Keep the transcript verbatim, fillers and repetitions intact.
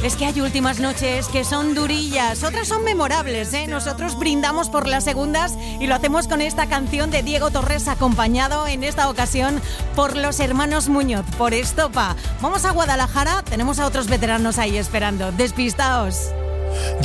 Es que hay últimas noches que son durillas, otras son memorables, ¿eh? Nosotros brindamos por las segundas y lo hacemos con esta canción de Diego Torres, acompañado en esta ocasión por los hermanos Muñoz, por Estopa. Vamos a Guadalajara, tenemos a otros veteranos ahí esperando. Despistaos.